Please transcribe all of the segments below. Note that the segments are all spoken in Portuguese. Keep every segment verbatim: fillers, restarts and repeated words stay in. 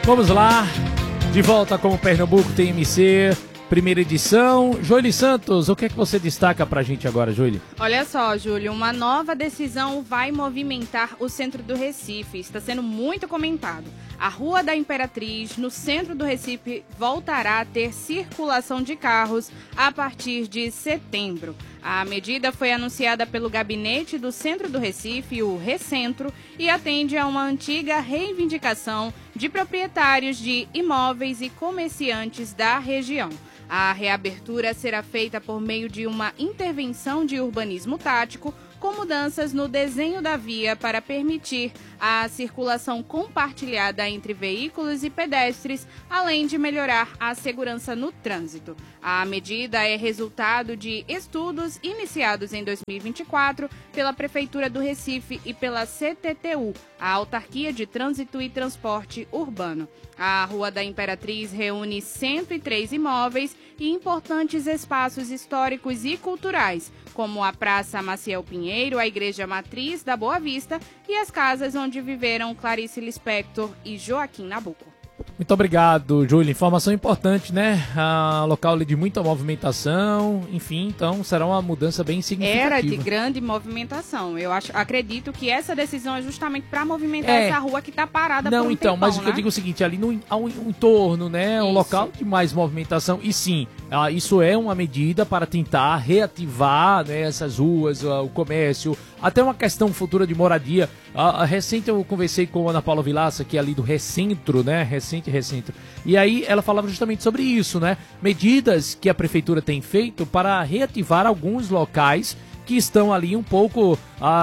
Vamos lá, de volta com o Pernambuco T M C, primeira edição. Joely Santos, o que é que você destaca pra gente agora, Joely? Olha só, Júlio, uma nova decisão vai movimentar o centro do Recife. Está sendo muito comentado. A Rua da Imperatriz, no centro do Recife, voltará a ter circulação de carros a partir de setembro. A medida foi anunciada pelo gabinete do centro do Recife, o Recentro, e atende a uma antiga reivindicação de proprietários de imóveis e comerciantes da região. A reabertura será feita por meio de uma intervenção de urbanismo tático, com mudanças no desenho da via para permitir a circulação compartilhada entre veículos e pedestres, além de melhorar a segurança no trânsito. A medida é resultado de estudos iniciados em dois mil e vinte e quatro pela Prefeitura do Recife e pela C T T U, a Autarquia de Trânsito e Transporte Urbano. A Rua da Imperatriz reúne cento e três imóveis e importantes espaços históricos e culturais, como a Praça Maciel Pinheiro, a Igreja Matriz da Boa Vista e as casas onde viveram Clarice Lispector e Joaquim Nabuco. Muito obrigado, Júlio. Informação importante, né? Ah, local ali de muita movimentação, enfim, então será uma mudança bem significativa. Era de grande movimentação. Eu acho, acredito que essa decisão é justamente para movimentar É. essa rua que está parada Não, por um então, tempão, mas o que né? eu digo é o seguinte, ali no ao entorno, né, um Isso. local de mais movimentação, e sim, ah, isso é uma medida para tentar reativar, né, essas ruas, ah, o comércio, até uma questão futura de moradia. Ah, recente eu conversei com a Ana Paula Vilaça, que é ali do Recentro, né, recente Recentro, e aí ela falava justamente sobre isso, né, medidas que a prefeitura tem feito para reativar alguns locais que estão ali um pouco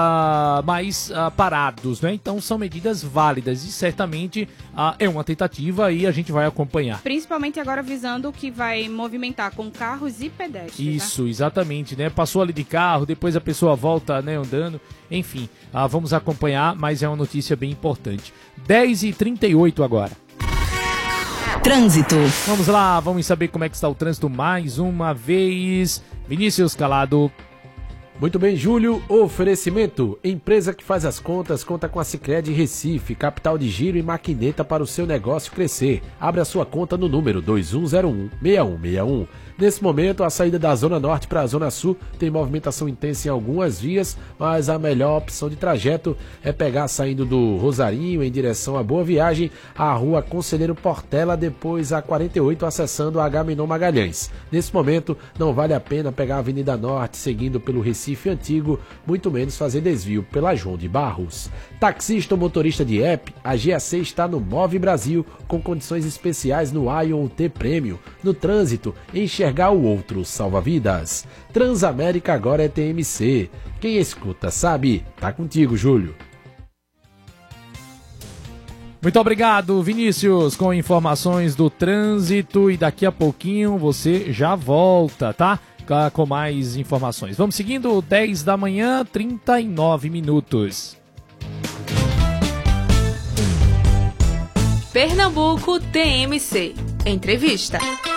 ah, mais ah, parados, né? Então são medidas válidas e certamente ah, é uma tentativa e a gente vai acompanhar. Principalmente agora visando o que vai movimentar com carros e pedestres. Isso, exatamente, né? Passou ali de carro, depois a pessoa volta, né, andando, enfim, ah, vamos acompanhar, mas é uma notícia bem importante. dez e trinta e oito agora. Trânsito. Vamos lá, vamos saber como é que está o trânsito mais uma vez. Vinícius Calado. Muito bem, Júlio. Oferecimento. Empresa que faz as contas, conta com a Sicredi Recife, capital de giro e maquineta para o seu negócio crescer. Abre a sua conta no número dois um zero um, seis um seis um. Nesse momento, a saída da Zona Norte para a Zona Sul tem movimentação intensa em algumas vias, mas a melhor opção de trajeto é pegar saindo do Rosarinho em direção à Boa Viagem, a rua Conselheiro Portela, depois a quarenta e oito acessando a Agamenon Magalhães. Nesse momento, não vale a pena pegar a Avenida Norte seguindo pelo Recife Antigo, muito menos fazer desvio pela João de Barros. Taxista ou motorista de app, a G A C está no Move Brasil com condições especiais no Ion T Premium. No trânsito, enxergar o outro salva vidas. Transamérica agora é T M C. Quem escuta sabe. Tá contigo, Júlio. Muito obrigado, Vinícius, com informações do trânsito e daqui a pouquinho você já volta, tá? Com mais informações. Vamos seguindo, dez da manhã, trinta e nove minutos. Pernambuco T M C. Entrevista.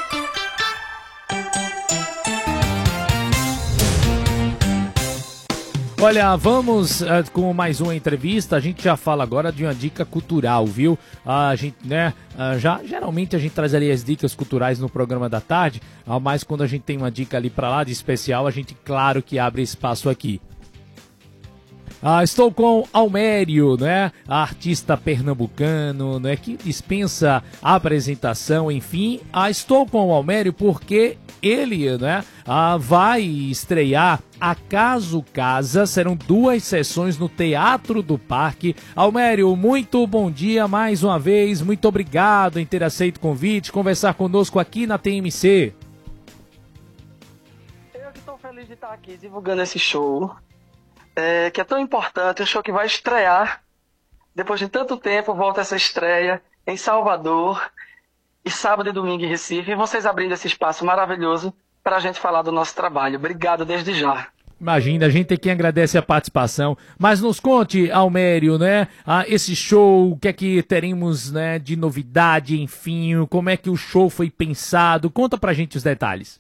Olha, vamos uh, com mais uma entrevista. A gente já fala agora de uma dica cultural, viu? Uh, a gente, né, uh, já, geralmente a gente traz ali as dicas culturais no programa da tarde, uh, mas quando a gente tem uma dica ali pra lá de especial, a gente, claro que abre espaço aqui. Ah, estou com Almério, né? Artista pernambucano, né? Que dispensa a apresentação, enfim. Ah, estou com o Almério porque ele, né? Ah, vai estrear Acaso Casa. Serão duas sessões no Teatro do Parque. Almério, muito bom dia mais uma vez. Muito obrigado em ter aceito o convite, conversar conosco aqui na T M C. Eu que estou feliz de estar aqui divulgando esse show. É, que é tão importante, um show que vai estrear, depois de tanto tempo, volta essa estreia em Salvador, e sábado e domingo em Recife, e vocês abrindo esse espaço maravilhoso para a gente falar do nosso trabalho. Obrigado desde já. Imagina, a gente tem quem agradece a participação, mas nos conte, Almério, né, ah, esse show, o que é que teremos, né, de novidade, enfim, como é que o show foi pensado, conta pra gente os detalhes.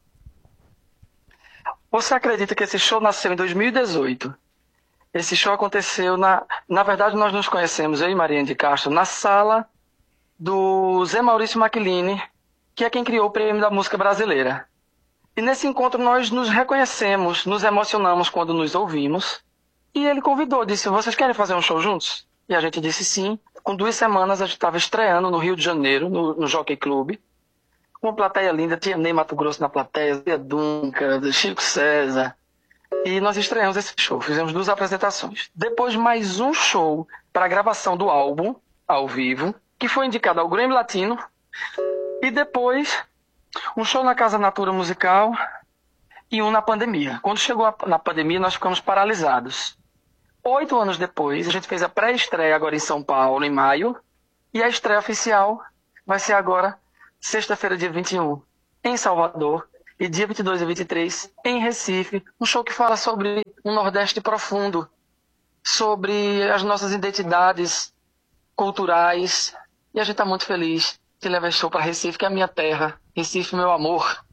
Você acredita que esse show nasceu em dois mil e dezoito? Esse show aconteceu, na, na verdade nós nos conhecemos, eu e Mariane de Castro, na sala do Zé Maurício Macchilini, que é quem criou o Prêmio da Música Brasileira. E nesse encontro nós nos reconhecemos, nos emocionamos quando nos ouvimos. E ele convidou, disse, vocês querem fazer um show juntos? E a gente disse sim. Com duas semanas a gente estava estreando no Rio de Janeiro, no, no Jockey Club. Uma plateia linda, tinha Ney Mato Grosso na plateia, Zé Dunca, Chico César. E nós estreamos esse show, fizemos duas apresentações. Depois mais um show para a gravação do álbum, ao vivo, que foi indicado ao Grammy Latino. E depois um show na Casa Natura Musical e um na pandemia. Quando chegou a, na pandemia, nós ficamos paralisados. Oito anos depois, a gente fez a pré-estreia agora em São Paulo, em maio. E a estreia oficial vai ser agora, sexta-feira, dia vinte e um, em Salvador. E dia vinte e dois e vinte e três, em Recife. Um show que fala sobre um Nordeste profundo. Sobre as nossas identidades culturais. E a gente está muito feliz de levar esse show para Recife, que é a minha terra. Recife, meu amor.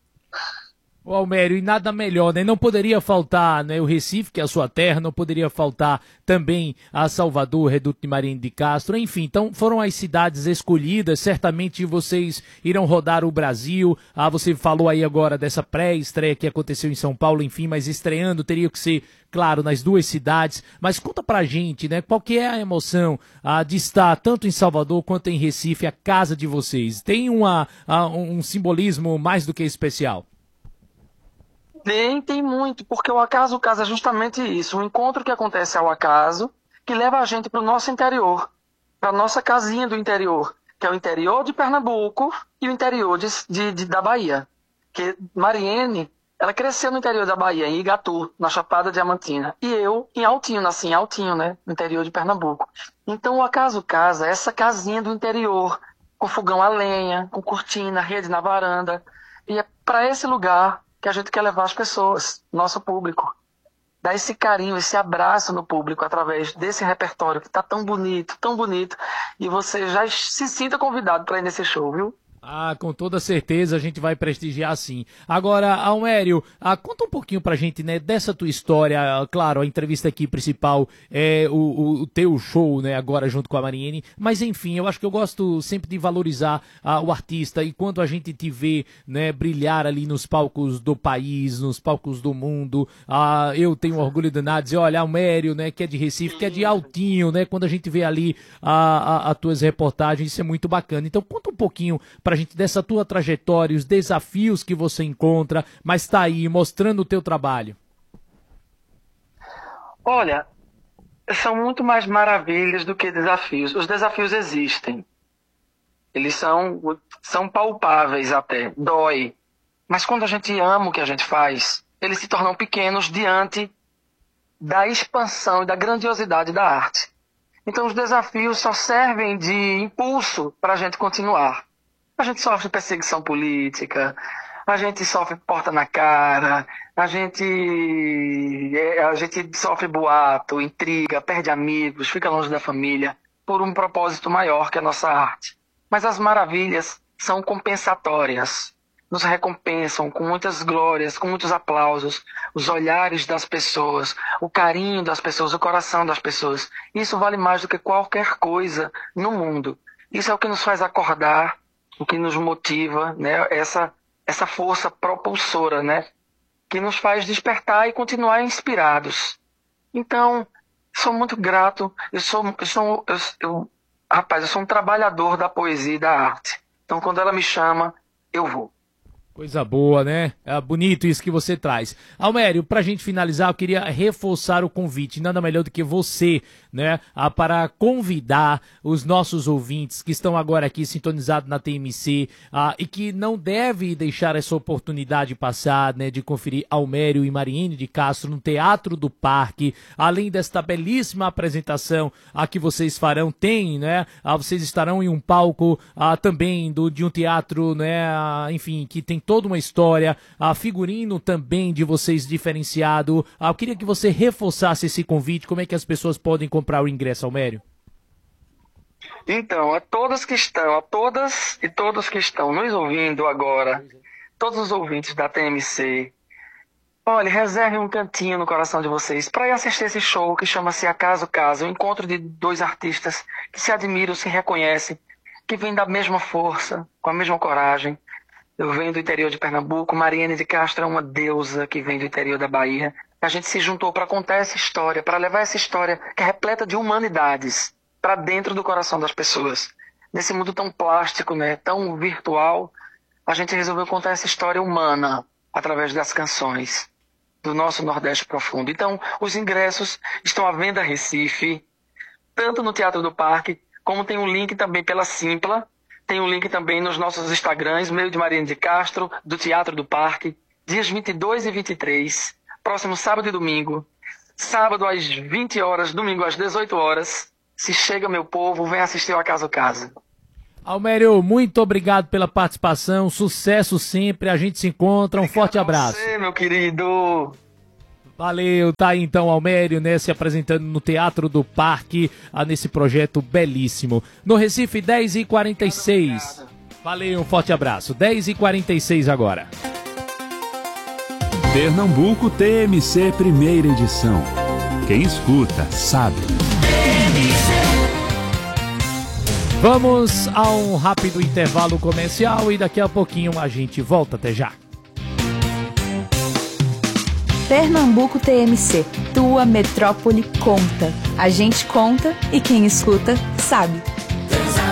Ô Almério, e nada melhor, né? Não poderia faltar, né, o Recife, que é a sua terra, não poderia faltar também a Salvador, Reduto de Marinho de Castro, enfim, então foram as cidades escolhidas, certamente vocês irão rodar o Brasil, ah, você falou aí agora dessa pré-estreia que aconteceu em São Paulo, enfim, mas estreando teria que ser, claro, nas duas cidades, mas conta pra gente, né, qual que é a emoção ah, de estar tanto em Salvador quanto em Recife, a casa de vocês, tem uma, ah, um simbolismo mais do que especial? Tem, tem muito, porque o acaso, o caso é justamente isso, um encontro que acontece ao acaso, que leva a gente para o nosso interior, para a nossa casinha do interior, que é o interior de Pernambuco e o interior de, de, de, da Bahia. Que Mariene, ela cresceu no interior da Bahia, em Igatu, na Chapada Diamantina, e eu em Altinho, nasci em Altinho, né, no interior de Pernambuco. Então o acaso casa é essa casinha do interior, com fogão a lenha, com cortina, rede na varanda, e é para esse lugar que a gente quer levar as pessoas, nosso público. Dar esse carinho, esse abraço no público através desse repertório que está tão bonito, tão bonito. E você já se sinta convidado para ir nesse show, viu? Ah, com toda certeza a gente vai prestigiar sim. Agora, Almério, ah, conta um pouquinho pra gente, né, dessa tua história. Claro, a entrevista aqui principal é o, o, o teu show, né, agora junto com a Mariene. Mas enfim, eu acho que eu gosto sempre de valorizar ah, o artista. E quando a gente te vê, né, brilhar ali nos palcos do país, nos palcos do mundo, ah, eu tenho orgulho danado de dizer, olha, Almério, né, que é de Recife, que é de Altinho, né, quando a gente vê ali ah, as tuas reportagens, isso é muito bacana. Então conta um pouquinho pra gente dessa tua trajetória, os desafios que você encontra, mas tá aí mostrando o teu trabalho. Olha, são muito mais maravilhas do que desafios. Os desafios existem. Eles são, são palpáveis até, dói. Mas quando a gente ama o que a gente faz, eles se tornam pequenos diante da expansão e da grandiosidade da arte. Então os desafios só servem de impulso para a gente continuar. A gente sofre perseguição política, a gente sofre porta na cara, a gente, a gente sofre boato, intriga, perde amigos, fica longe da família, por um propósito maior que a nossa arte. Mas as maravilhas são compensatórias, nos recompensam com muitas glórias, com muitos aplausos, os olhares das pessoas, o carinho das pessoas, o coração das pessoas. Isso vale mais do que qualquer coisa no mundo. Isso é o que nos faz acordar, o que nos motiva, né? Essa, essa força propulsora, né? Que nos faz despertar e continuar inspirados. Então, sou muito grato. Eu sou, eu sou eu, eu, rapaz, eu sou um trabalhador da poesia e da arte. Então, quando ela me chama, eu vou. Coisa boa, né? É bonito isso que você traz. Almério, pra gente finalizar, eu queria reforçar o convite, nada melhor do que você, né, para convidar os nossos ouvintes que estão agora aqui sintonizados na T M C ah, e que não devem deixar essa oportunidade passar, né, de conferir Almério e Mariene de Castro no Teatro do Parque, além desta belíssima apresentação a que vocês farão, tem, né, ah, vocês estarão em um palco ah, também do, de um teatro, né, ah, enfim, que tem toda uma história, a figurino também de vocês diferenciado. Ah, eu queria que você reforçasse esse convite, como é que as pessoas podem comprar o ingresso, Almério? Então, a todas que estão, a todas e todos que estão nos ouvindo agora, todos os ouvintes da T M C, olha, reserve um cantinho no coração de vocês para ir assistir esse show que chama-se Acaso Caso, um encontro de dois artistas que se admiram, se reconhecem, que vem da mesma força, com a mesma coragem. Eu venho do interior de Pernambuco, Mariene de Castro é uma deusa que vem do interior da Bahia. A gente se juntou para contar essa história, para levar essa história que é repleta de humanidades para dentro do coração das pessoas. Nesse mundo tão plástico, né, tão virtual, a gente resolveu contar essa história humana através das canções do nosso Nordeste Profundo. Então, os ingressos estão à venda em Recife, tanto no Teatro do Parque, como tem um link também pela Simpla, tem um link também nos nossos Instagrams, meio de Mariene de Castro, do Teatro do Parque, dias vinte e dois e vinte e três, próximo sábado e domingo. Sábado às vinte horas, domingo às dezoito horas. Se chega, meu povo, vem assistir ao Acaso Casa. Almério, muito obrigado pela participação, sucesso sempre, a gente se encontra, um forte abraço. Você, meu querido. Valeu, tá aí então Almério, né, se apresentando no Teatro do Parque, ah, nesse projeto belíssimo. No Recife, dez e quarenta e seis. Valeu, um forte abraço. dez e quarenta e seis agora. Pernambuco T M C, primeira edição. Quem escuta, sabe. Vamos a um rápido intervalo comercial e daqui a pouquinho a gente volta. Até já. Pernambuco T M C, tua metrópole conta. A gente conta e quem escuta sabe.